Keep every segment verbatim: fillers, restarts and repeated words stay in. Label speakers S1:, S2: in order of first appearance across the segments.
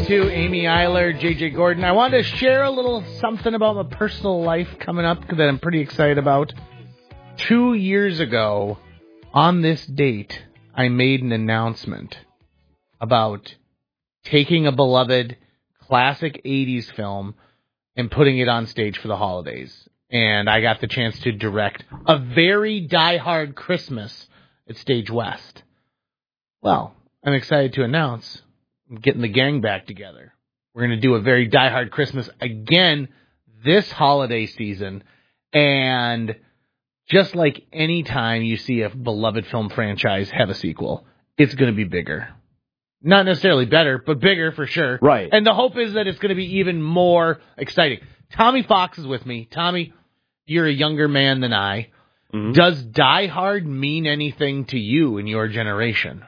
S1: to Amy Eiler, J J Gordon. I wanted to share a little something about my personal life coming up that I'm pretty excited about. Two years ago, on this date, I made an announcement about taking a beloved classic eighties film and putting it on stage for the holidays. And I got the chance to direct a very die-hard Christmas at Stage West. Well, I'm excited to announce I'm getting the gang back together. We're going to do a very die-hard Christmas again this holiday season. And just like any time you see a beloved film franchise have a sequel, it's going to be bigger. Not necessarily better, but bigger for sure.
S2: Right.
S1: And the hope is that it's going to be even more exciting. Tommy Fox is with me. Tommy, you're a younger man than I. Mm-hmm. Does Die Hard mean anything to you in your generation?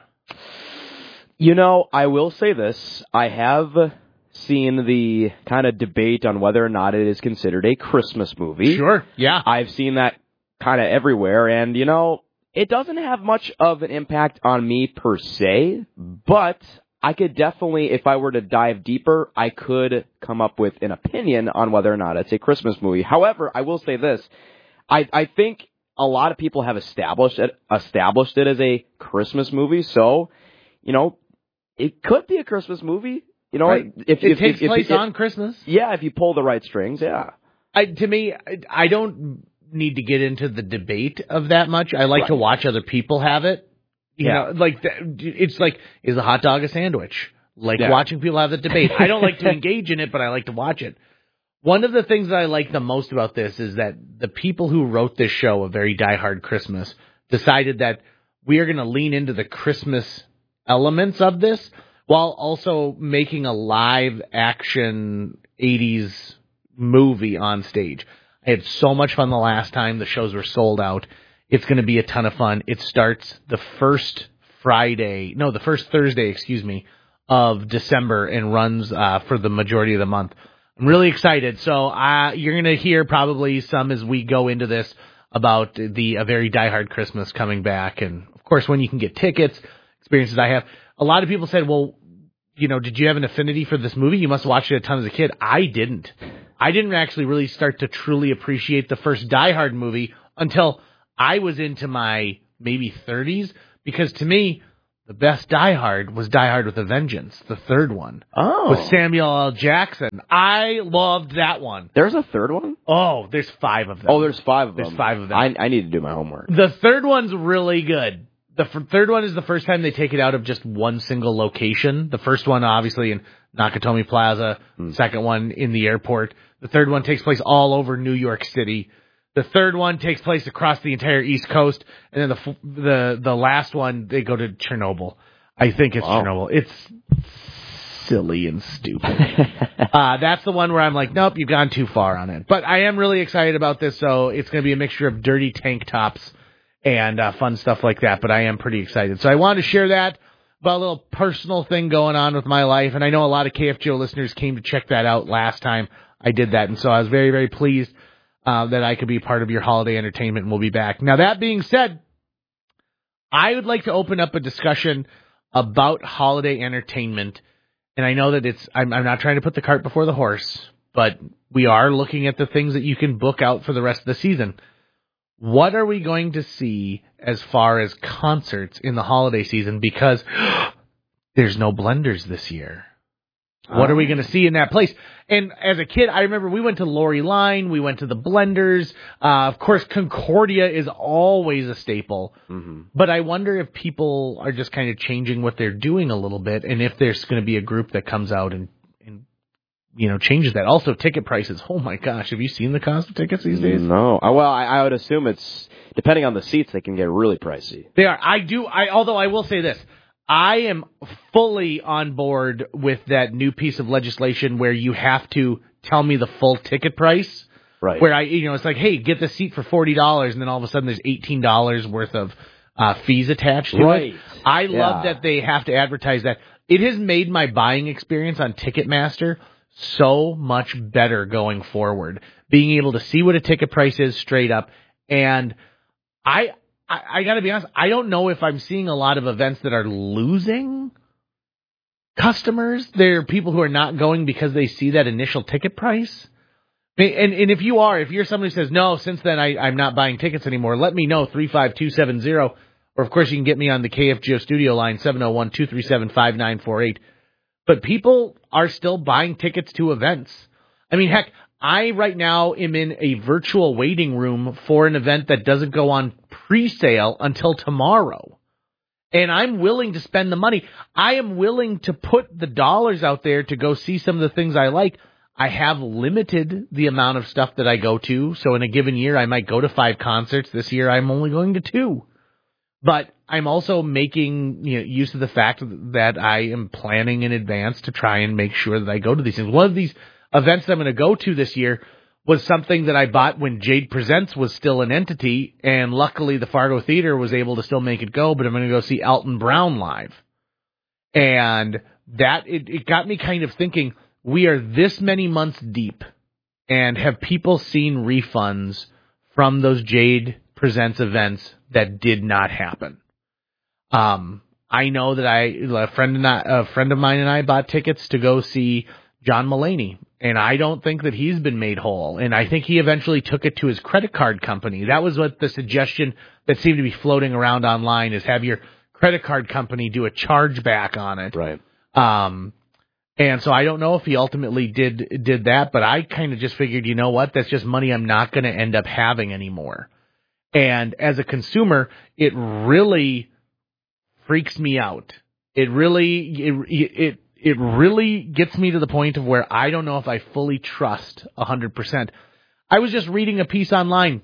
S2: You know, I will say this. I have seen the kind of debate on whether or not it is considered a Christmas movie.
S1: Sure, yeah.
S2: I've seen that kind of everywhere, and, you know, it doesn't have much of an impact on me per se, but I could definitely, if I were to dive deeper, I could come up with an opinion on whether or not it's a Christmas movie. However, I will say this. I, I think a lot of people have established it, established it as a Christmas movie, so, you know, it could be a Christmas movie. You know,
S1: right.
S2: if,
S1: it
S2: if,
S1: takes
S2: if,
S1: place
S2: if,
S1: on
S2: if,
S1: Christmas.
S2: Yeah, if you pull the right strings, yeah.
S1: I, to me, I, I don't need to get into the debate of that much. I like
S2: right.
S1: to watch other people have it. You
S2: yeah.
S1: know, like it's like, is a hot dog a sandwich? Like
S2: yeah.
S1: watching people have the debate. I don't like to engage in it, but I like to watch it. One of the things that I like the most about this is that the people who wrote this show, A Very Die Hard Christmas, decided that we are going to lean into the Christmas elements of this while also making a live action eighties movie on stage. I had so much fun the last time. The shows were sold out. It's going to be a ton of fun. It starts the first Friday, no, the first Thursday, excuse me, of December and runs uh, for the majority of the month. I'm really excited. So uh, you're going to hear probably some as we go into this about the A Very Die Hard Christmas coming back. And, of course, when you can get tickets, experiences I have. A lot of people said, well, you know, did you have an affinity for this movie? You must have watched it a ton as a kid. I didn't. I didn't actually really start to truly appreciate the first Die Hard movie until I was into my maybe thirties, because to me, the best Die Hard was Die Hard with a Vengeance, the third one.
S2: Oh.
S1: With Samuel L. Jackson. I loved that one.
S2: There's a third one?
S1: Oh, there's five of them.
S2: Oh, there's five of them.
S1: There's five of them.
S2: I, I need to do my homework.
S1: The third one's really good. The f- third one is the first time they take it out of just one single location. The first one, obviously, in Nakatomi Plaza. Mm. Second one in the airport. The third one takes place all over New York City. The third one takes place across the entire East Coast. And then the f- the the last one, they go to Chernobyl. I think it's wow. Chernobyl. It's silly and stupid. uh, that's the one where I'm like, nope, you've gone too far on it. But I am really excited about this, so it's going to be a mixture of dirty tank tops and uh, fun stuff like that, but I am pretty excited. So I wanted to share that about a little personal thing going on with my life, and I know a lot of K F G O listeners came to check that out last time I did that, and so I was very, very pleased uh, that I could be part of your holiday entertainment, and we'll be back. Now, that being said, I would like to open up a discussion about holiday entertainment, and I know that it's, I'm, I'm not trying to put the cart before the horse, but we are looking at the things that you can book out for the rest of the season. What are we going to see as far as concerts in the holiday season? Because there's no Blenders this year. What are we going to see in that place? And as a kid, I remember we went to Lori Line. We went to the Blenders. Uh, of course, Concordia is always a staple. Mm-hmm. But I wonder if people are just kind of changing what they're doing a little bit, and if there's going to be a group that comes out and, and you know, changes that. Also, ticket prices. Oh, my gosh. Have you seen the cost of tickets these days?
S2: No. Well, I, I would assume it's, depending on the seats, they can get really pricey.
S1: They are. I do. I Although I will say this. I am fully on board with that new piece of legislation where you have to tell me the full ticket price.
S2: Right.
S1: Where I, you know, it's like, hey, get the seat for forty dollars, and then all of a sudden there's eighteen dollars worth of uh, fees attached to
S2: right.
S1: it. I
S2: yeah.
S1: love that they have to advertise that. It has made my buying experience on Ticketmaster so much better going forward. Being able to see what a ticket price is straight up. And I, I, I got to be honest, I don't know if I'm seeing a lot of events that are losing customers. They're people who are not going because they see that initial ticket price. And, and if you are, if you're somebody who says, no, since then I, I'm not buying tickets anymore, let me know, three five two seven zero. Or, of course, you can get me on the K F G O studio line, seven oh one, two three seven, five nine four eight. But people are still buying tickets to events. I mean, heck, I right now am in a virtual waiting room for an event that doesn't go on pre-sale until tomorrow. And I'm willing to spend the money. I am willing to put the dollars out there to go see some of the things I like. I have limited the amount of stuff that I go to. So in a given year, I might go to five concerts. This year, I'm only going to two. But I'm also making you know, use of the fact that I am planning in advance to try and make sure that I go to these things. One of these events that I'm going to go to this year was something that I bought when Jade Presents was still an entity, and luckily the Fargo Theater was able to still make it go, but I'm going to go see Elton Brown live. And that, it, it got me kind of thinking, we are this many months deep, and have people seen refunds from those Jade Presents events that did not happen? Um, I know that I, a friend, and I, a friend of mine and I bought tickets to go see John Mulaney, and I don't think that he's been made whole. And I think he eventually took it to his credit card company. That was what the suggestion that seemed to be floating around online is have your credit card company do a chargeback on it.
S2: Right.
S1: Um, and so I don't know if he ultimately did did that, but I kind of just figured, you know what, that's just money I'm not going to end up having anymore. And as a consumer, it really freaks me out. It really it it it really gets me to the point of where I don't know if I fully trust one hundred percent. I was just reading a piece online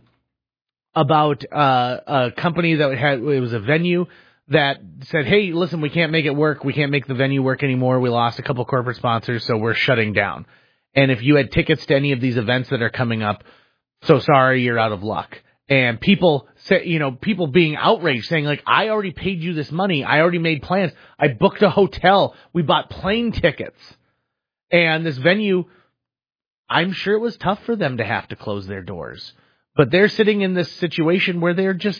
S1: about uh, a company that had, it was a venue that said, hey, listen, we can't make it work. We can't make the venue work anymore. We lost a couple corporate sponsors, so we're shutting down. And if you had tickets to any of these events that are coming up, so sorry, you're out of luck. And people say, you know, people being outraged, saying like, I already paid you this money. I already made plans. I booked a hotel. We bought plane tickets. And this venue, I'm sure it was tough for them to have to close their doors. But they're sitting in this situation where they're just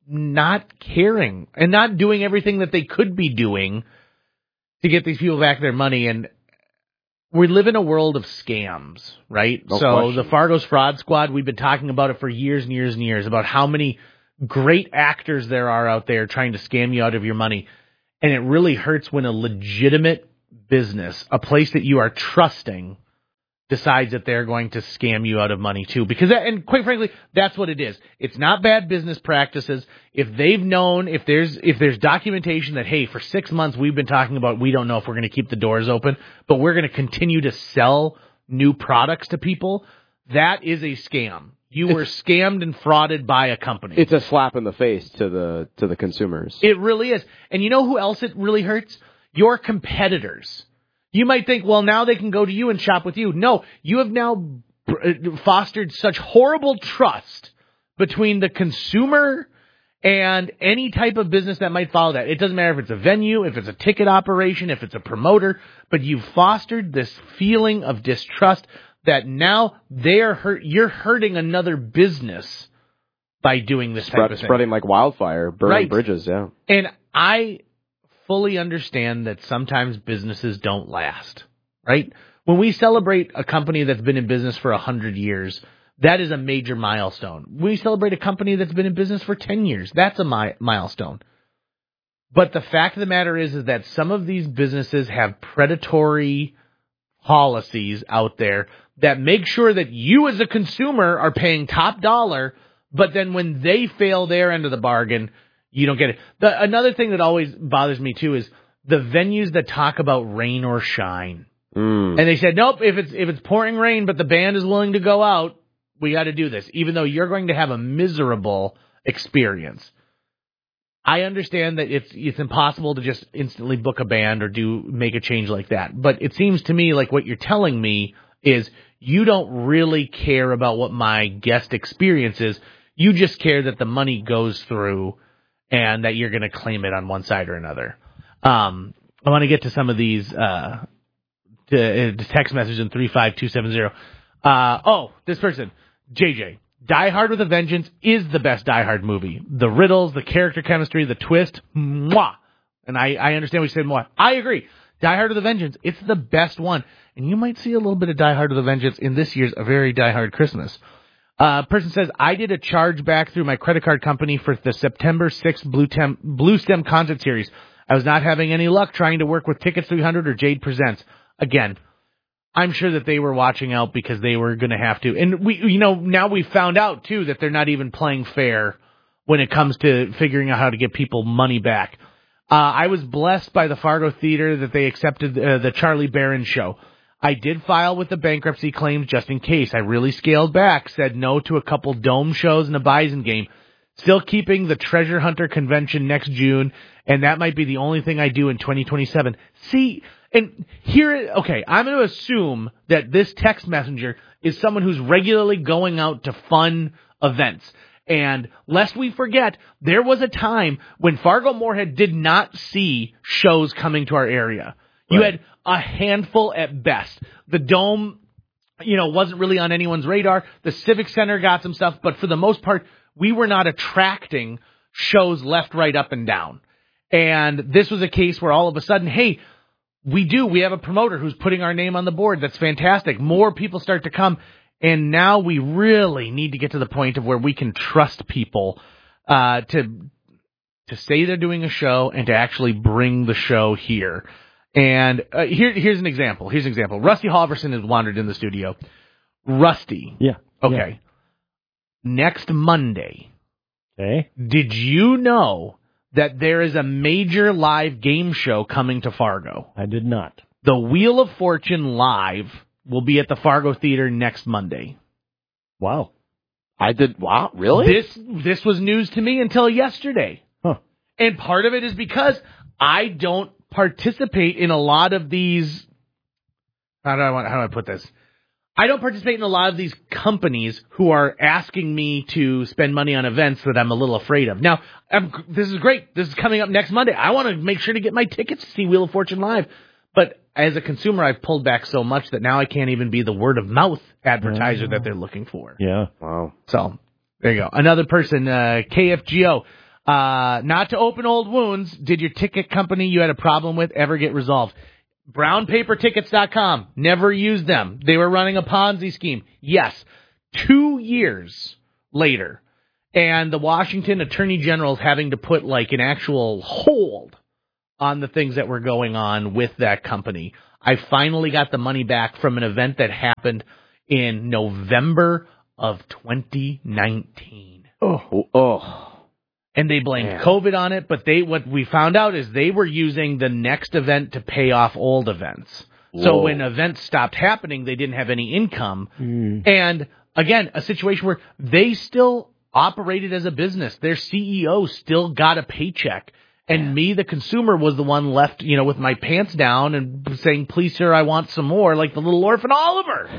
S1: not caring and not doing everything that they could be doing to get these people back their money. And we live in a world of scams, right?
S2: No
S1: so
S2: question.
S1: The Fargo's Fraud Squad, we've been talking about it for years and years and years, about how many great actors there are out there trying to scam you out of your money. And it really hurts when a legitimate business, a place that you are trusting, decides that they're going to scam you out of money too. Because, that, and quite frankly, that's what it is. It's not bad business practices. If they've known, if there's if there's documentation that, hey, for six months we've been talking about, we don't know if we're going to keep the doors open, but we're going to continue to sell new products to people, that is a scam. You were scammed and frauded by a company.
S2: It's a slap in the face to the to the consumers.
S1: It really is. And you know who else it really hurts? Your competitors. You might think, well, now they can go to you and shop with you. No, you have now fostered such horrible trust between the consumer and any type of business that might follow that. It doesn't matter if it's a venue, if it's a ticket operation, if it's a promoter, but you've fostered this feeling of distrust that now they're hurt, you're hurting another business by doing this
S2: Spread,
S1: type of thing.
S2: Spreading like wildfire, burning
S1: Right.
S2: bridges, yeah.
S1: And I fully understand that sometimes businesses don't last, right? When we celebrate a company that's been in business for one hundred years, that is a major milestone. We celebrate a company that's been in business for ten years. That's a mi- milestone. But the fact of the matter is, is that some of these businesses have predatory policies out there that make sure that you as a consumer are paying top dollar, but then when they fail their end of the bargain, you don't get it. The, another thing that always bothers me, too, is the venues that talk about rain or shine.
S2: Mm.
S1: And they said, nope, if it's if it's pouring rain but the band is willing to go out, we got to do this, even though you're going to have a miserable experience. I understand that it's it's impossible to just instantly book a band or do make a change like that. But it seems to me like what you're telling me is you don't really care about what my guest experience is. You just care that the money goes through and that you're going to claim it on one side or another. Um, I want to get to some of these uh, to, to text message in three five two seven zero. Uh, oh, this person, J J. Die Hard with a Vengeance is the best Die Hard movie. The riddles, the character chemistry, the twist, mwah. And I, I understand what you said, mwah. I agree. Die Hard with a Vengeance. It's the best one. And you might see a little bit of Die Hard with a Vengeance in this year's A Very Die Hard Christmas. Uh, person says, I did a charge back through my credit card company for the September sixth Blue, Tem- Blue Stem concert series. I was not having any luck trying to work with Tickets three hundred or Jade Presents. Again, I'm sure that they were watching out because they were going to have to. And we, you know, now we found out too that they're not even playing fair when it comes to figuring out how to get people money back. Uh, I was blessed by the Fargo Theater that they accepted uh, the Charlie Barron show. I did file with the bankruptcy claims just in case. I really scaled back, said no to a couple Dome shows and a Bison game. Still keeping the Treasure Hunter convention next June, and that might be the only thing I do in twenty twenty-seven. See, and here, okay, I'm going to assume that this text messenger is someone who's regularly going out to fun events. And lest we forget, there was a time when Fargo Moorhead did not see shows coming to our area. You right. had a handful at best. The Dome, you know, wasn't really on anyone's radar. The Civic Center got some stuff, but for the most part, we were not attracting shows left, right, up, and down. And this was a case where all of a sudden, hey, we do. We have a promoter who's putting our name on the board. That's fantastic. More people start to come. And now we really need to get to the point of where we can trust people uh, to to say they're doing a show and to actually bring the show here. And uh, here, here's an example. Here's an example. Rusty Halverson has wandered in the studio. Rusty.
S3: Yeah.
S1: Okay.
S3: Yeah.
S1: Next Monday.
S3: Okay.
S1: Did you know that there is a major live game show coming to Fargo?
S3: I did not.
S1: The Wheel of Fortune Live will be at the Fargo Theater next Monday.
S3: Wow.
S2: I did, wow, really?
S1: This this was news to me until yesterday.
S3: Huh.
S1: And part of it is because I don't participate in a lot of these, how do I want, how do I put this? I don't participate in a lot of these companies who are asking me to spend money on events that I'm a little afraid of. Now, I'm, this is great. This is coming up next Monday. I want to make sure to get my tickets to see Wheel of Fortune Live. But as a consumer, I've pulled back so much that now I can't even be the word of mouth advertiser yeah. that they're looking for.
S3: Yeah.
S2: Wow.
S1: So there you go. Another person, uh, K F G O. Uh, not to open old wounds. Did your ticket company you had a problem with ever get resolved? brown paper tickets dot com. Never used them. They were running a Ponzi scheme. Yes. Two years later. And the Washington Attorney General is having to put like an actual hold on the things that were going on with that company. I finally got the money back from an event that happened in November of twenty nineteen.
S2: Oh, oh.
S1: And they blamed
S2: Man.
S1: COVID on it, but they what we found out is they were using the next event to pay off old events.
S2: Whoa.
S1: So when events stopped happening, they didn't have any income.
S3: Mm.
S1: And again, a situation where they still operated as a business. Their C E O still got a paycheck. And yeah. me, the consumer, was the one left, you know, with my pants down and saying, please, sir, I want some more, like the little orphan Oliver.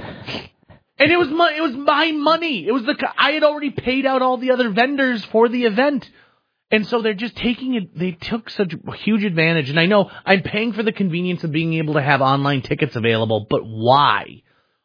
S1: And it was my, it was my money. It was the, I had already paid out all the other vendors for the event. And so they're just taking it, they took such a huge advantage. And I know I'm paying for the convenience of being able to have online tickets available, but why?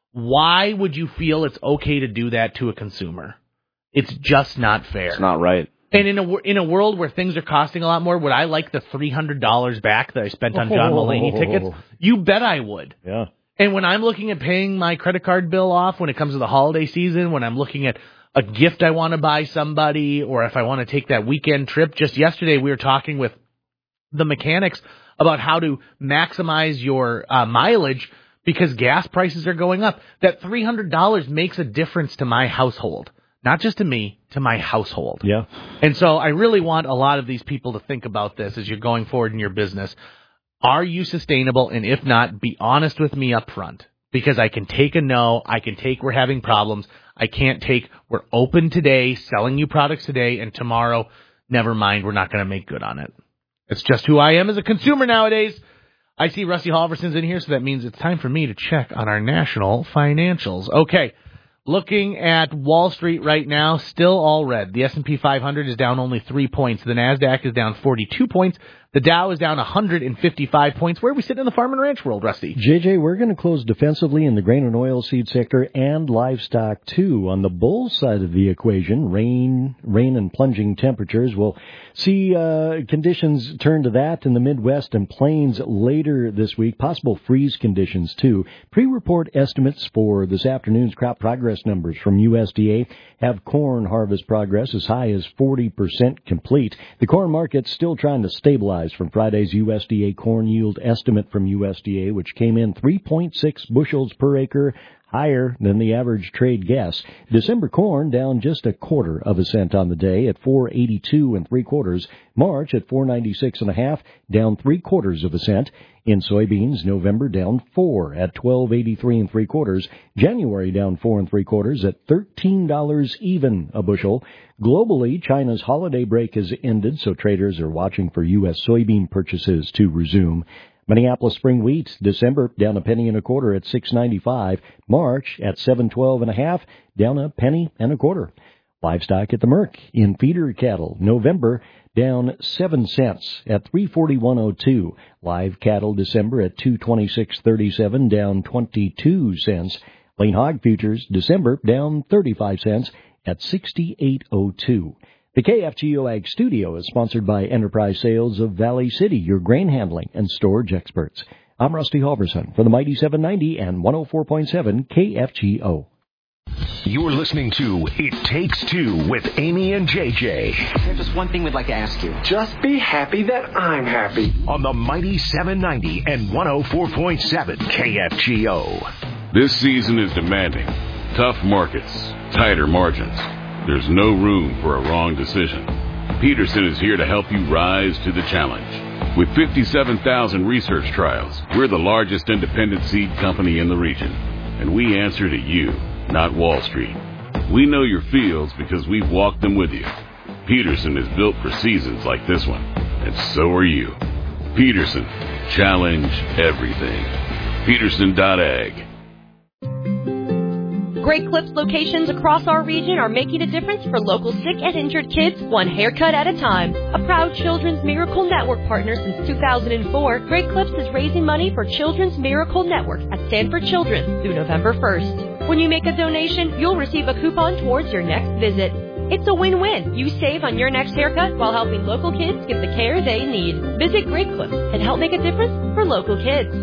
S1: Why would you feel it's okay to do that to a consumer? It's just not fair.
S2: It's not right.
S1: And in a in a world where things are costing a lot more, would I like the three hundred dollars back that I spent on John Mulaney tickets? You bet I would.
S3: Yeah.
S1: And when I'm looking at paying my credit card bill off when it comes to the holiday season, when I'm looking at a gift I want to buy somebody, or if I want to take that weekend trip, just yesterday we were talking with the mechanics about how to maximize your uh, mileage because gas prices are going up. That three hundred dollars makes a difference to my household. Not just to me, to my household.
S3: Yeah.
S1: And so I really want a lot of these people to think about this as you're going forward in your business. Are you sustainable? And if not, be honest with me up front. Because I can take a no. I can take we're having problems. I can't take we're open today, selling you products today, and tomorrow, never mind, we're not going to make good on it. It's just who I am as a consumer nowadays. I see Rusty Halverson's in here, so that means it's time for me to check on our national financials. Okay. Looking at Wall Street right now, still all red. The S and P five hundred is down only three points. The NASDAQ is down forty-two points. The Dow is down one hundred fifty-five points. Where are we sitting in the farm and ranch world, Rusty?
S3: J J, we're going to close defensively in the grain and oilseed sector and livestock, too. On the bull side of the equation, rain rain and plunging temperatures. We'll see uh, conditions turn to that in the Midwest and Plains later this week. Possible freeze conditions, too. Pre-report estimates for this afternoon's crop progress numbers from U S D A have corn harvest progress as high as forty percent complete. The corn market's still trying to stabilize from Friday's U S D A corn yield estimate from U S D A, which came in three point six bushels per acre, higher than the average trade guess. December corn down just a quarter of a cent on the day at four eighty-two and three quarters. March at four ninety-six and a half, down three quarters of a cent. In soybeans, November down four at twelve eighty-three and three quarters. January down four and three quarters at thirteen dollars even a bushel. Globally, China's holiday break has ended, so traders are watching for U S soybean purchases to resume. Minneapolis spring wheat, December down a penny and a quarter at six ninety-five. March at seven twelve and a half, down a penny and a quarter. Livestock at the Merc in feeder cattle, November down seven cents at three forty-one oh two. Live cattle December at two twenty-six thirty-seven, down twenty-two cents. Lean hog futures December down thirty-five cents at sixty-eight oh two. The K F G O Ag Studio is sponsored by Enterprise Sales of Valley City, your grain handling and storage experts. I'm Rusty Halverson for the Mighty seven ninety and one oh four point seven K F G O.
S4: You're listening to It Takes Two with Amy and J J.
S5: There's just one thing we'd like to ask you.
S6: Just be happy that I'm happy.
S4: On the Mighty seven ninety and one oh four point seven K F G O.
S7: This season is demanding. Tough markets, tighter margins. There's no room for a wrong decision. Peterson is here to help you rise to the challenge. With fifty-seven thousand research trials, we're the largest independent seed company in the region. And we answer to you, not Wall Street. We know your fields because we've walked them with you. Peterson is built for seasons like this one, and so are you. Peterson, challenge everything. Peterson dot ag.
S8: Great Clips locations across our region are making a difference for local sick and injured kids, one haircut at a time. A proud Children's Miracle Network partner since two thousand four, Great Clips is raising money for Children's Miracle Network at Sanford Children's through November first. When you make a donation, you'll receive a coupon towards your next visit. It's a win-win. You save on your next haircut while helping local kids get the care they need. Visit Great Clips and help make a difference for local kids.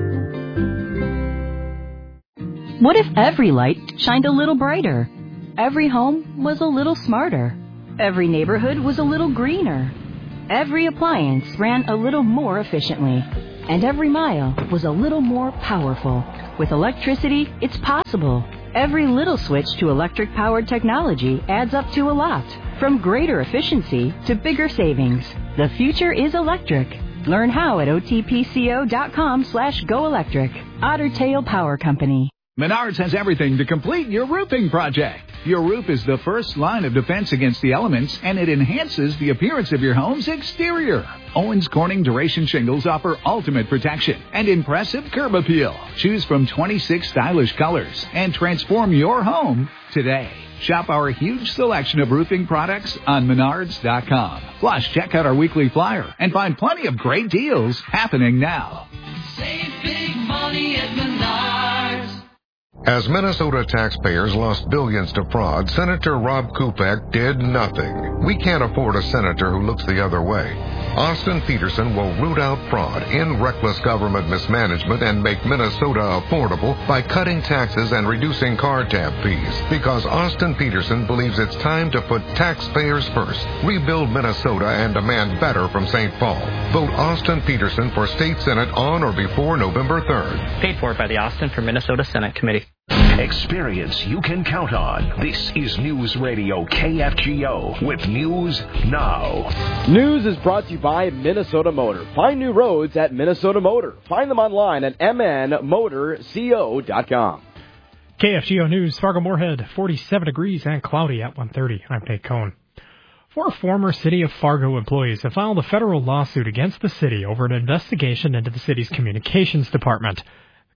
S9: What if every light shined a little brighter? Every home was a little smarter. Every neighborhood was a little greener. Every appliance ran a little more efficiently. And every mile was a little more powerful. With electricity, it's possible. Every little switch to electric-powered technology adds up to a lot. From greater efficiency to bigger savings. The future is electric. Learn how at otpco.com slash go electric. Otter Tail Power Company.
S10: Menards has everything to complete your roofing project. Your roof is the first line of defense against the elements, and it enhances the appearance of your home's exterior. Owens Corning Duration Shingles offer ultimate protection and impressive curb appeal. Choose from twenty-six stylish colors and transform your home today. Shop our huge selection of roofing products on menards dot com. Plus, check out our weekly flyer and find plenty of great deals happening now.
S11: Save big money at Menards.
S12: As Minnesota taxpayers lost billions to fraud, Senator Rob Kupek did nothing. We can't afford a senator who looks the other way. Austin Peterson will root out fraud, end reckless government mismanagement, and make Minnesota affordable by cutting taxes and reducing car tab fees. Because Austin Peterson believes it's time to put taxpayers first, rebuild Minnesota, and demand better from Saint Paul. Vote Austin Peterson for State Senate on or before November third.
S13: Paid for by the Austin for Minnesota Senate Committee.
S4: Experience you can count on. This is News Radio K F G O with News Now.
S2: News is brought to you by Minnesota Motor. Find new roads at Minnesota Motor. Find them online at m n motor co dot com.
S14: K F G O News, Fargo-Moorhead, forty-seven degrees and cloudy at one thirty. I'm Nate Cohn. Four former City of Fargo employees have filed a federal lawsuit against the city over an investigation into the city's communications department.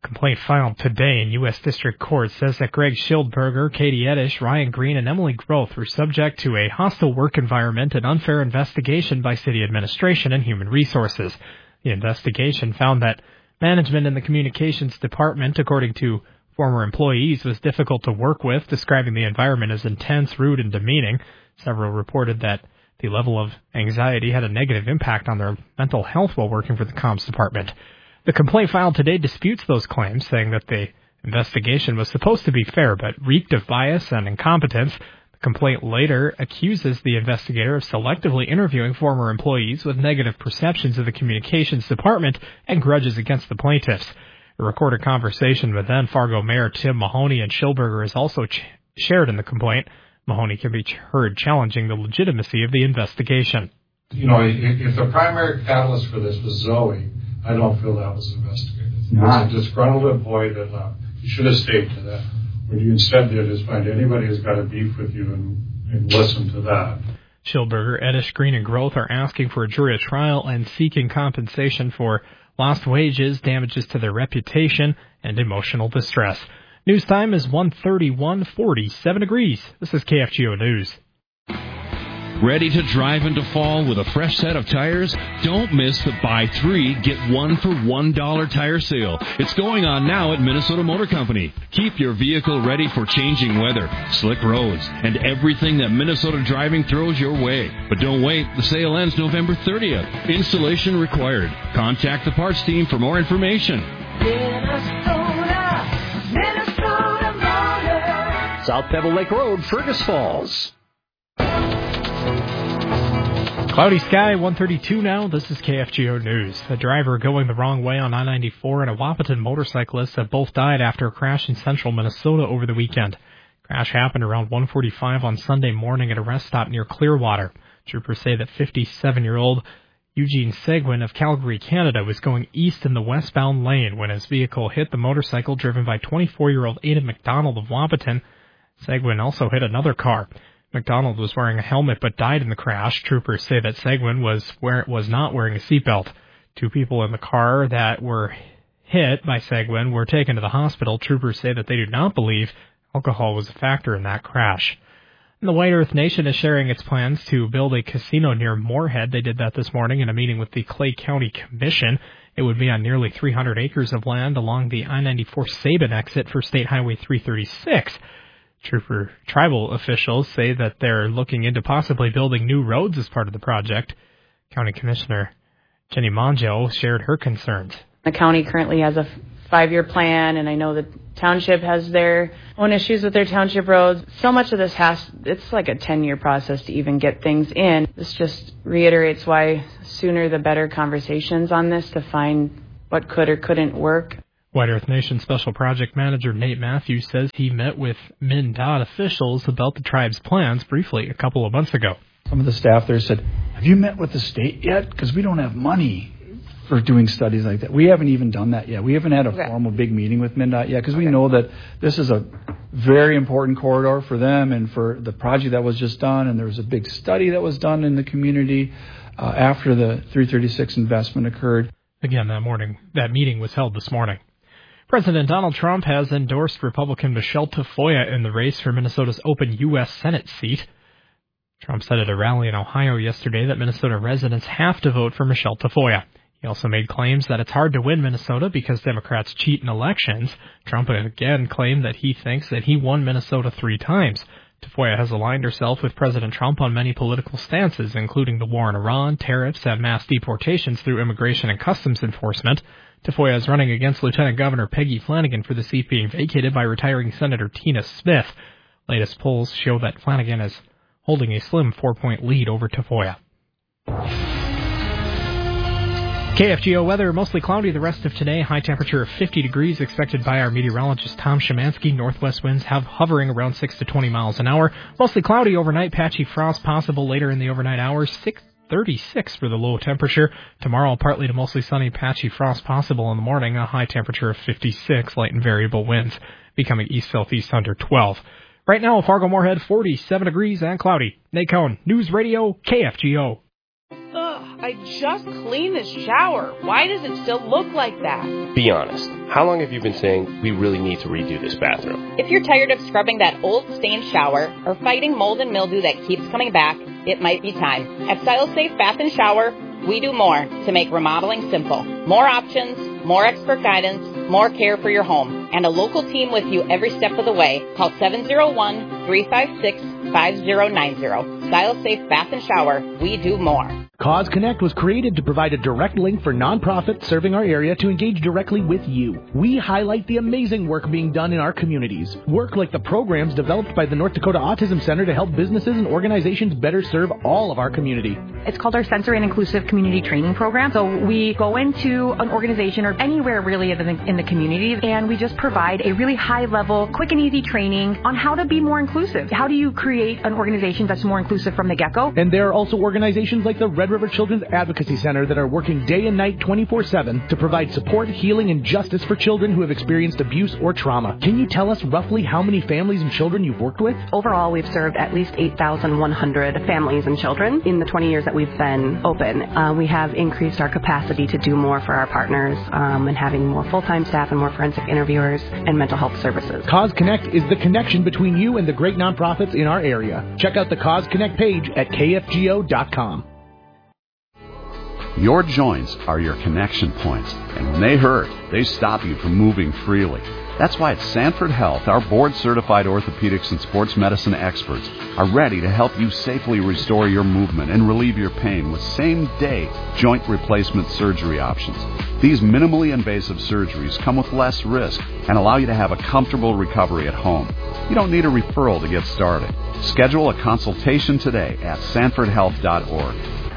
S14: Complaint filed today in U S District Court says that Greg Schildberger, Katie Edish, Ryan Green, and Emily Groth were subject to a hostile work environment and unfair investigation by city administration and human resources. The investigation found that management in the communications department, according to former employees, was difficult to work with, describing the environment as intense, rude, and demeaning. Several reported that the level of anxiety had a negative impact on their mental health while working for the comms department. The complaint filed today disputes those claims, saying that the investigation was supposed to be fair but reeked of bias and incompetence. The complaint later accuses the investigator of selectively interviewing former employees with negative perceptions of the communications department and grudges against the plaintiffs. A recorded conversation with then Fargo Mayor Tim Mahoney and Schildberger is also ch- shared in the complaint. Mahoney can be heard challenging the legitimacy of the investigation.
S15: You know, if the primary catalyst for this was Zoe, I don't feel that was investigated. It was a disgruntled employee that left. You should have stayed to that. What you instead did is find anybody who's got a beef with you and, and listen to that.
S14: Schildberger, Edish, Green, and Groth are asking for a jury trial and seeking compensation for lost wages, damages to their reputation, and emotional distress. News time is one thirty-one, forty-seven degrees. This is K F G O News.
S16: Ready to drive into fall with a fresh set of tires? Don't miss the buy three, get one for one dollar tire sale. It's going on now at Minnesota Motor Company. Keep your vehicle ready for changing weather, slick roads, and everything that Minnesota driving throws your way. But don't wait, the sale ends November thirtieth. Installation required. Contact the parts team for more information.
S11: Minnesota, Minnesota Motor.
S3: South Pebble Lake Road, Fergus Falls.
S14: Cloudy sky, one thirty-two now. This is K F G O News. A driver going the wrong way on I ninety-four and a Wahpeton motorcyclist have both died after a crash in central Minnesota over the weekend. Crash happened around one forty-five on Sunday morning at a rest stop near Clearwater. Troopers say that fifty-seven-year-old Eugene Seguin of Calgary, Canada, was going east in the westbound lane when his vehicle hit the motorcycle driven by twenty-four-year-old Aidan McDonald of Wahpeton. Seguin also hit another car. McDonald was wearing a helmet but died in the crash. Troopers say that Seguin was where was not wearing a seatbelt. Two people in the car that were hit by Seguin were taken to the hospital. Troopers say that they do not believe alcohol was a factor in that crash. And the White Earth Nation is sharing its plans to build a casino near Moorhead. They did that this morning in a meeting with the Clay County Commission. It would be on nearly three hundred acres of land along the I ninety-four Sabin exit for State Highway three thirty-six. Trooper tribal officials say that they're looking into possibly building new roads as part of the project. County Commissioner Jenny Mongeau shared her concerns.
S17: The county currently has a five-year plan, and I know the township has their own issues with their township roads. So much of this has, it's like a ten-year process to even get things in. This just reiterates why sooner the better conversations on this to find what could or couldn't work.
S14: White Earth Nation Special Project Manager Nate Matthews says he met with MnDOT officials about the tribe's plans briefly a couple of months ago.
S18: Some of the staff there said, have you met with the state yet? Because we don't have money for doing studies like that. We haven't even done that yet. We haven't had a okay. formal big meeting with MnDOT yet because okay. we know that this is a very important corridor for them and for the project that was just done. And there was a big study that was done in the community uh, after the three thirty-six investment occurred.
S14: Again, that morning, that meeting was held this morning. President Donald Trump has endorsed Republican Michelle Tafoya in the race for Minnesota's open U S Senate seat. Trump said at a rally in Ohio yesterday that Minnesota residents have to vote for Michelle Tafoya. He also made claims that it's hard to win Minnesota because Democrats cheat in elections. Trump again claimed that he thinks that he won Minnesota three times. Tafoya has aligned herself with President Trump on many political stances, including the war in Iran, tariffs, and mass deportations through immigration and customs enforcement. Tafoya is running against Lieutenant Governor Peggy Flanagan for the seat being vacated by retiring Senator Tina Smith. Latest polls show that Flanagan is holding a slim four-point lead over Tafoya. K F G O weather, mostly cloudy the rest of today. High temperature of fifty degrees expected by our meteorologist Tom Szymanski. Northwest winds have hovering around six to twenty miles an hour. Mostly cloudy overnight. Patchy frost possible later in the overnight hours. six thirty-six for the low temperature. Tomorrow, partly to mostly sunny, patchy frost possible in the morning. A high temperature of fifty-six. Light and variable winds becoming east-southeast under twelve. Right now, Fargo Moorhead, forty-seven degrees and cloudy. Nate Cohn, News Radio, K F G O.
S11: Ugh.
S19: I just cleaned the shower. Why does it still look like that?
S20: Be honest. How long have you been saying we really need to redo this bathroom?
S21: If you're tired of scrubbing that old stained shower or fighting mold and mildew that keeps coming back, it might be time. At Style Safe Bath and Shower, we do more to make remodeling simple. More options, more expert guidance, more care for your home, and a local team with you every step of the way. Call seven oh one, three five six, five oh nine oh. Style Safe Bath and Shower, we do more.
S22: Cause Connect was created to provide a direct link for nonprofits serving our area to engage directly with you. We highlight the amazing work being done in our communities. Work like the programs developed by the North Dakota Autism Center to help businesses and organizations better serve all of our community.
S23: It's called our Sensory and Inclusive Community Training Program. So we go into an organization or anywhere really in the, in the community, and we just provide a really high-level, quick and easy training on how to be more inclusive. How do you create an organization that's more inclusive from the get-go?
S22: And there are also organizations like the Red River Children's Advocacy Center that are working day and night twenty-four seven to provide support, healing, and justice for children who have experienced abuse or trauma. Can you tell us roughly how many families and children you've worked with?
S23: Overall, we've served at least eight thousand one hundred families and children in the twenty years that we've been open. Uh, we have increased our capacity to do more for our partners um, and having more full-time staff and more forensic interviewers and mental health services.
S22: Cause Connect is the connection between you and the great nonprofits in our area. Check out the Cause Connect page at K F G O dot com.
S24: Your joints are your connection points, and when they hurt, they stop you from moving freely. That's why at Sanford Health, our board-certified orthopedics and sports medicine experts are ready to help you safely restore your movement and relieve your pain with same-day joint replacement surgery options. These minimally invasive surgeries come with less risk and allow you to have a comfortable recovery at home. You don't need a referral to get started. Schedule a consultation today at sanford health dot org.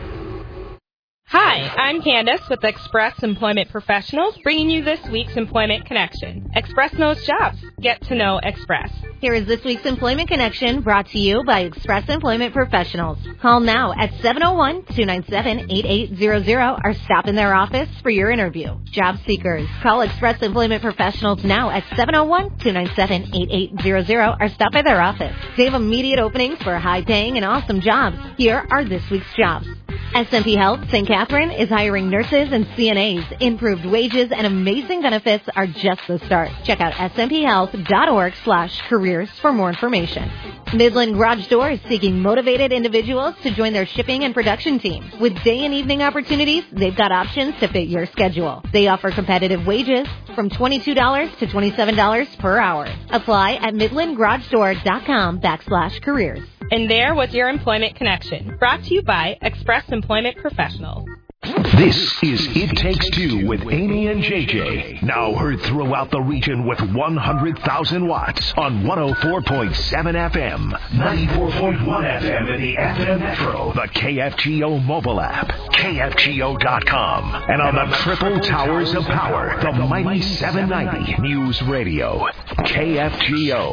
S25: Hi, I'm Candace with Express Employment Professionals, bringing you this week's Employment Connection. Express knows jobs. Get to know Express.
S26: Here is this week's Employment Connection, brought to you by Express Employment Professionals. Call now at seven oh one, two nine seven, eight eight zero zero or stop in their office for your interview. Job seekers, call Express Employment Professionals now at seven oh one, two nine seven, eight eight zero zero or stop by their office. They have immediate openings for high-paying and awesome jobs. Here are this week's jobs. S M P Health Saint Catherine is hiring nurses and C N As. Improved wages and amazing benefits are just the start. Check out S M P health dot org slash careers for more information. Midland Garage Door is seeking motivated individuals to join their shipping and production team. With day and evening opportunities, they've got options to fit your schedule. They offer competitive wages from twenty-two dollars to twenty-seven dollars per hour. Apply at midland garage door dot com backslash careers.
S25: And there was your Employment Connection, brought to you by Express Employment Professionals.
S4: This is It Takes Two with Amy and J J. Now heard throughout the region with one hundred thousand watts on one oh four point seven F M, ninety-four point one F M in the F M Metro, the K F G O mobile app, K F G O dot com, and on the triple towers of power, the mighty seven ninety News Radio, K F G O.